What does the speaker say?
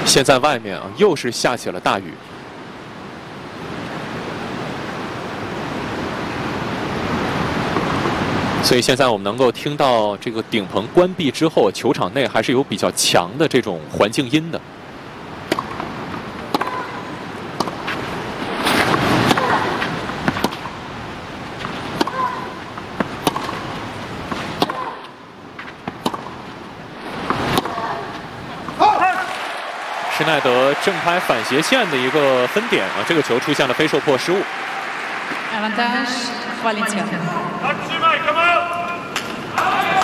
现在外面啊，又是下起了大雨。所以现在我们能够听到这个顶棚关闭之后，球场内还是有比较强的这种环境音的。施耐德正拍反斜线的一个分点啊，这个球出现了非受迫失误。 Avantage Valencia.